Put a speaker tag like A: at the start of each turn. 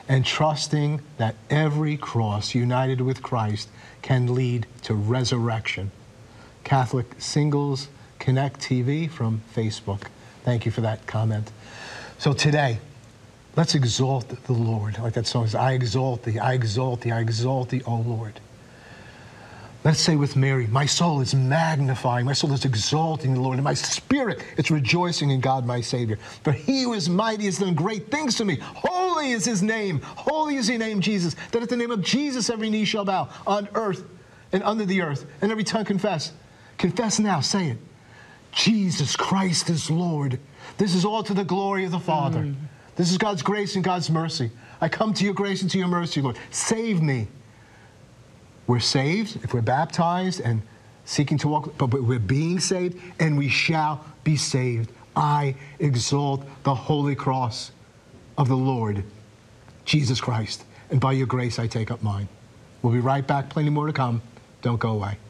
A: and trusting that every cross united with Christ can lead to resurrection. Catholic Singles Connect TV from Facebook. Thank you for that comment. So today, let's exalt the Lord. Like that song says, I exalt thee, I exalt thee, I exalt thee, O Lord. Let's say with Mary, my soul is magnifying, my soul is exalting the Lord, and my spirit is rejoicing in God my Savior. For he who is mighty has done great things to me. Holy is his name. Holy is his name, Jesus. That at the name of Jesus every knee shall bow, on earth and under the earth, and every tongue confess. Confess now, say it. Jesus Christ is Lord. This is all to the glory of the Father. This is God's grace and God's mercy. I come to your grace and to your mercy, Lord. Save me. We're saved if we're baptized and seeking to walk, but we're being saved, and we shall be saved. I exalt the holy cross of the Lord, Jesus Christ, and by your grace I take up mine. We'll be right back. Plenty more to come. Don't go away.